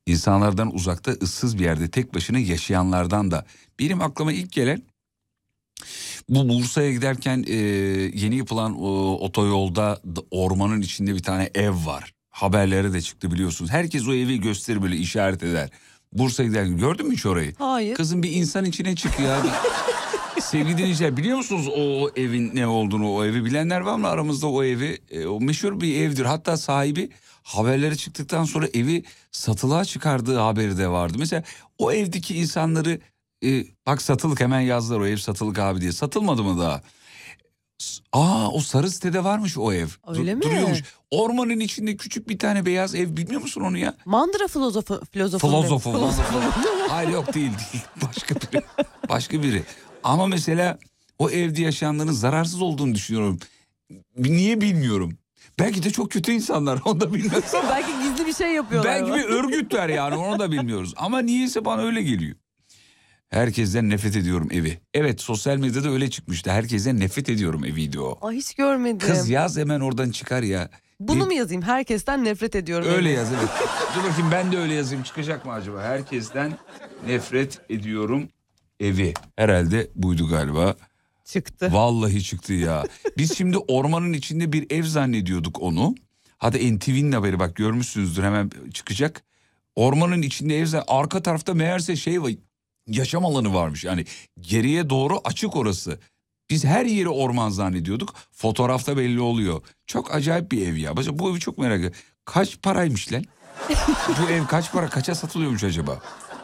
İnsanlardan uzakta, ıssız bir yerde tek başına yaşayanlardan da. Benim aklıma ilk gelen, bu Bursa'ya giderken yeni yapılan otoyolda ormanın içinde bir tane ev var. Haberlere de çıktı biliyorsunuz. Herkes o evi gösterir, böyle işaret eder. Bursa'ya giderken gördün mü hiç orayı? Hayır. Kızım bir insan içine çık ya. Sevgili dinleyiciler, biliyor musunuz o evin ne olduğunu? O evi bilenler var mı aramızda? O evi, o meşhur bir evdir. Hatta sahibi haberlere çıktıktan sonra evi satılığa çıkardığı haberi de vardı. Mesela o evdeki insanları, bak satılık, hemen yazdılar o ev satılık abi diye. Satılmadı mı daha? O sarı sitede varmış o ev. Öyle mi? Duruyormuş. Ormanın içinde küçük bir tane beyaz ev, bilmiyor musun onu ya? Mandıra filozofu. Hayır, yok değil. Başka biri. Başka biri. Ama mesela o evde yaşayanların zararsız olduğunu düşünüyorum. Niye bilmiyorum. Belki de çok kötü insanlar, onu da bilmiyoruz ama. Belki gizli bir şey yapıyorlar. Belki bir örgütler yani, onu da bilmiyoruz. Ama niyeyse bana öyle geliyor. Herkesten nefret ediyorum evi. Evet, sosyal medyada öyle çıkmıştı. Herkesten nefret ediyorum eviydi o. Ay hiç görmedim. Kız yaz hemen, oradan çıkar ya. Bunu mu yazayım? Herkesten nefret ediyorum. Öyle yaz, evet. Dur bakayım ben de öyle yazayım, çıkacak mı acaba? Herkesten nefret ediyorum evi. Herhalde buydu galiba. Çıktı. Vallahi çıktı ya. Biz şimdi ormanın içinde bir ev zannediyorduk onu. Hadi NTV'nin haberi, bak görmüşsünüzdür, hemen çıkacak. Ormanın içinde ev arka tarafta meğerse şey var, yaşam alanı varmış. Yani geriye doğru açık orası. Biz her yeri orman zannediyorduk. Fotoğrafta belli oluyor. Çok acayip bir ev ya. Bu evi çok merak ediyorum. Kaç paraymış lan? Bu ev kaç para, kaça satılıyormuş acaba?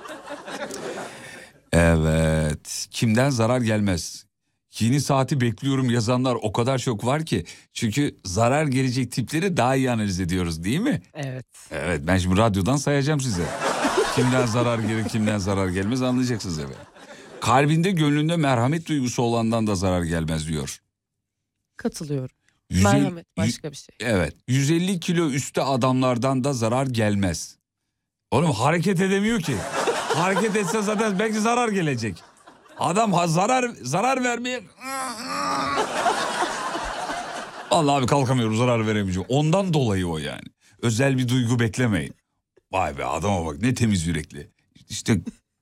Evet. Kimden zarar gelmez? Yeni saati bekliyorum yazanlar o kadar çok var ki. Çünkü zarar gelecek tipleri daha iyi analiz ediyoruz, değil mi? Evet. Evet, ben şimdi radyodan sayacağım size. Kimden zarar gelir, kimden zarar gelmez anlayacaksınız efendim. Kalbinde, gönlünde merhamet duygusu olandan da zarar gelmez diyor. Katılıyorum. Merhamet başka bir şey. Evet. 150 kilo üstü adamlardan da zarar gelmez. Oğlum hareket edemiyor ki. Hareket etse zaten belki zarar gelecek. Adam zarar vermeye... Allah abi kalkamıyorum, zarar veremeyeceğim. Ondan dolayı o yani. Özel bir duygu beklemeyin. Vay be, adama bak ne temiz yürekli. İşte...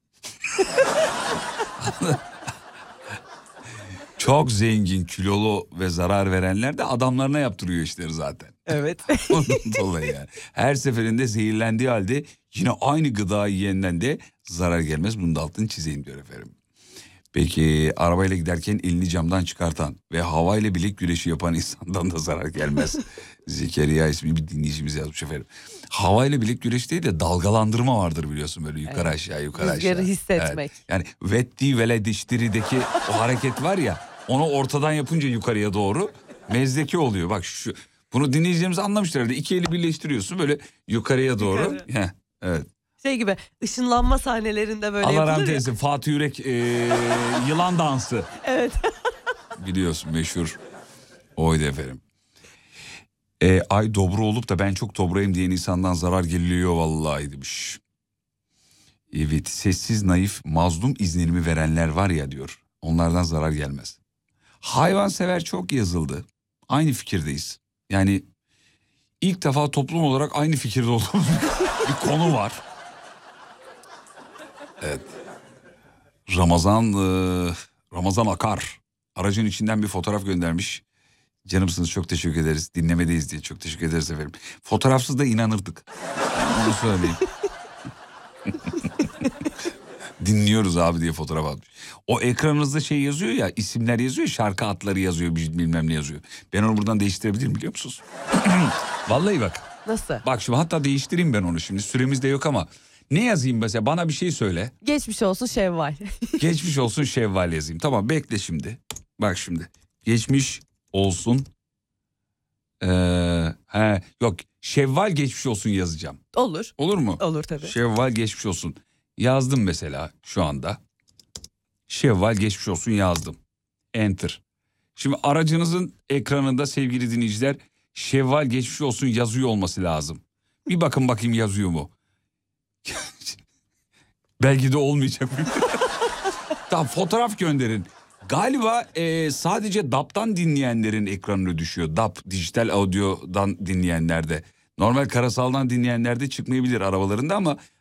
Çok zengin, kilolu ve zarar verenler de adamlarına yaptırıyor işleri zaten. Evet. Ondan dolayı yani. Her seferinde zehirlendiği halde yine aynı gıdayı yiyenden de zarar gelmez. Bunun da altını çizeyim diyor efendim. Peki arabayla giderken elini camdan çıkartan ve havayla bilek güreşi yapan insandan da zarar gelmez. Zekeriya ismi bir dinleyicimiz yazmış efendim. Havayla bilek güreşi değil de dalgalandırma vardır biliyorsun, böyle yukarı aşağı yukarı aşağı. Rüzgarı hissetmek. Evet. Yani vetti vele diştiri'deki o hareket var ya, onu ortadan yapınca yukarıya doğru mezdeki oluyor. Bak bunu dinleyicilerimiz anlamışlar herhalde. İki eli birleştiriyorsun böyle yukarıya doğru. Evet. Şey gibi, ışınlanma sahnelerinde böyle Allah yapılır rahmet ya. eylesin, Fatih Yürek yılan dansı. Evet. Biliyorsun meşhur oydu efendim. Ay dobra olup da ben çok dobrayım diyen insandan zarar geliyor vallahi demiş. Evet, sessiz, naif, mazlum izlenimi verenler var ya diyor. Onlardan zarar gelmez. Hayvansever çok yazıldı. Aynı fikirdeyiz. Yani ilk defa toplum olarak aynı fikirde olduğumuz bir konu var. Evet. Ramazan Akar aracın içinden bir fotoğraf göndermiş. Canımsınız, çok teşekkür ederiz. Dinlemedeyiz diye çok teşekkür ederiz efendim. Fotoğrafsız da inanırdık. Onu söyleyeyim. Dinliyoruz abi diye fotoğraf atmış. O ekranınızda şey yazıyor ya, isimler yazıyor, şarkı adları yazıyor, bilmem ne yazıyor. Ben onu buradan değiştirebilirim biliyor musunuz? Vallahi bak. Nasıl? Bak şimdi hatta değiştireyim ben onu şimdi. Süremiz de yok ama. Ne yazayım mesela, bana bir şey söyle. Geçmiş olsun Şevval. Geçmiş olsun Şevval yazayım. Tamam, bekle şimdi. Bak şimdi. Geçmiş olsun. Yok, Şevval geçmiş olsun yazacağım. Olur. Olur mu? Olur tabii. Şevval geçmiş olsun. Yazdım mesela şu anda. Şevval geçmiş olsun yazdım. Enter. Şimdi aracınızın ekranında sevgili dinleyiciler Şevval geçmiş olsun yazıyor olması lazım. Bir bakın bakayım yazıyor mu? Belki de olmayacak. Tamam, fotoğraf gönderin. Galiba sadece DAB'dan dinleyenlerin ekranına düşüyor. DAB, dijital audiodan dinleyenlerde. Normal karasaldan dinleyenlerde çıkmayabilir arabalarında ama